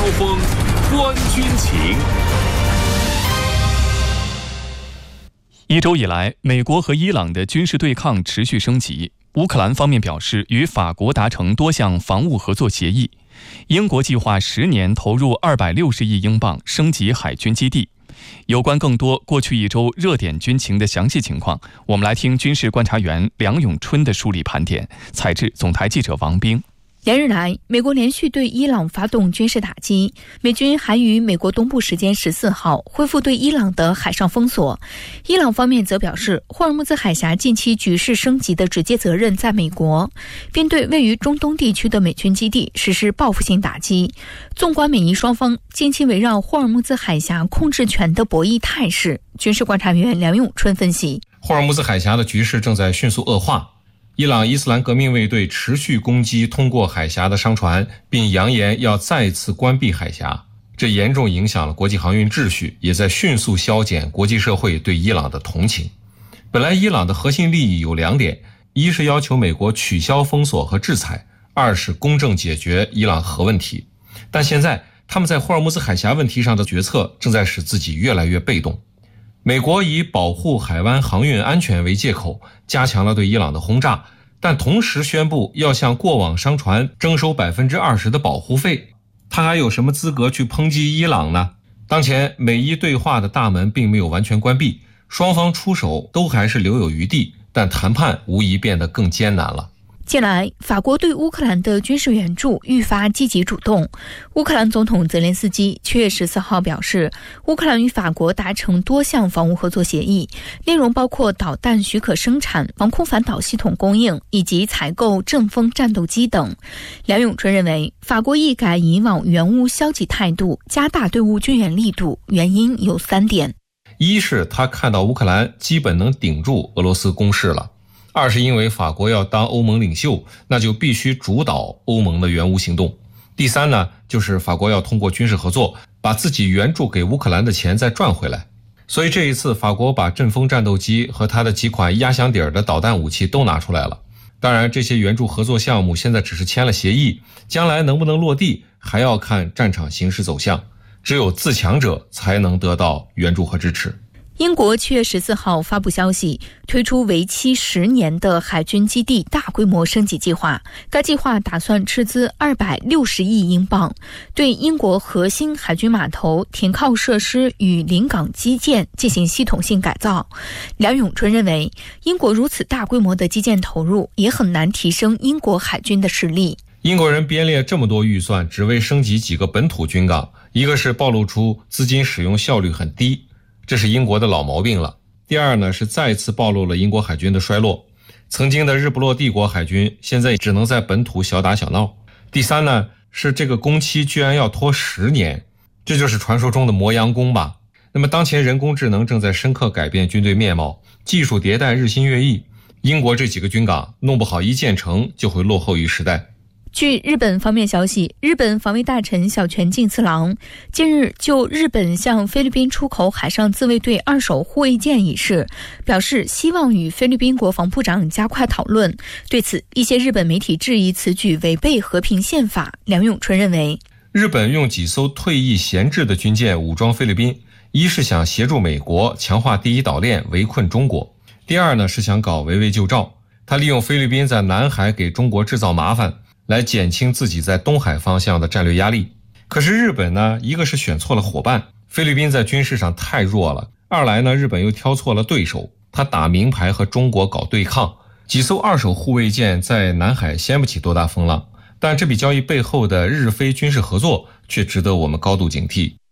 锋，观军情。 一周以来，美国和伊朗的军事对抗持续升级。乌克兰方面表示与法国达成多项防务合作协议。英国计划10年投入260亿英镑升级海军基地。有关更多过去一周热点军情的详细情况，我们来听军事观察员梁永春的梳理盘点，采制总台记者王冰。 连日来，美国连续对伊朗发动军事打击，美军还于美国东部时间14号恢复对伊朗的海上封锁。伊朗方面则表示，霍尔木兹海峡近期局势升级的直接责任在美国，并对位于中东地区的美军基地实施报复性打击。纵观美伊双方近期围绕霍尔木兹海峡控制权的博弈态势，军事观察员梁永春分析， 霍尔木兹海峡的局势正在迅速恶化。伊朗伊斯兰革命卫队持续攻击通过海峡的商船，并扬言要再次关闭海峡，这严重影响了国际航运秩序，也在迅速削减国际社会对伊朗的同情。本来伊朗的核心利益有2点，一是要求美国取消封锁和制裁，二是公正解决伊朗核问题。但现在他们在霍尔木兹海峡问题上的决策正在使自己越来越被动。美国以保护海湾航运安全为借口，加强了对伊朗的轰炸，但同时宣布要向过往商船征收 20% 的保护费。他还有什么资格去抨击伊朗呢？当前美伊对话的大门并没有完全关闭，双方出手都还是留有余地，但谈判无疑变得更艰难了。 近来，法国对乌克兰的军事援助愈发积极主动。乌克兰总统泽连斯基7月14号表示，乌克兰与法国达成多项防务合作协议，内容包括导弹许可生产、防空反导系统供应以及采购阵风战斗机等。梁永春认为，法国一改以往援乌消极态度，加大对乌军援力度，原因有3点。 一是他看到乌克兰基本能顶住俄罗斯攻势了。二是因为法国要当欧盟领袖，那就必须主导欧盟的援乌行动。第三呢，就是法国要通过军事合作，把自己援助给乌克兰的钱再赚回来。所以这一次法国把阵风战斗机和它的几款压箱底儿的导弹武器都拿出来了。当然，这些援助合作项目现在只是签了协议，将来能不能落地，还要看战场形势走向。只有自强者才能得到援助和支持。 英国7月14号发布消息，推出为期10年的海军基地大规模升级计划。该计划打算斥资260亿英镑，对英国核心海军码头、停靠设施与临港基建进行系统性改造。梁永春认为，英国如此大规模的基建投入，也很难提升英国海军的实力。 英国人编列这么多预算，只为升级几个本土军港，一个是暴露出资金使用效率很低，这是英国的老毛病了。第二呢，是再次暴露了英国海军的衰落。曾经的日不落帝国海军，现在只能在本土小打小闹。第三呢，是这个工期居然要拖10年，这就是传说中的磨洋工吧。那么当前人工智能正在深刻改变军队面貌，技术迭代日新月异，英国这几个军港弄不好一建成就会落后于时代。 据日本方面消息，日本防卫大臣小泉进次郎近日就日本向菲律宾出口海上自卫队2手护卫舰一事表示，希望与菲律宾国防部长加快讨论。对此，一些日本媒体质疑此举违背和平宪法。梁永春认为， 日本用几艘退役闲置的军舰武装菲律宾，一是想协助美国强化第一岛链围困中国，第二呢是想搞围魏救赵。他利用菲律宾在南海给中国制造麻烦，来减轻自己在东海方向的战略压力。可是日本呢，一个是选错了伙伴，菲律宾在军事上太弱了；二来呢，日本又挑错了对手，他打明牌和中国搞对抗。几艘2手护卫舰在南海掀不起多大风浪，但这笔交易背后的日菲军事合作却值得我们高度警惕。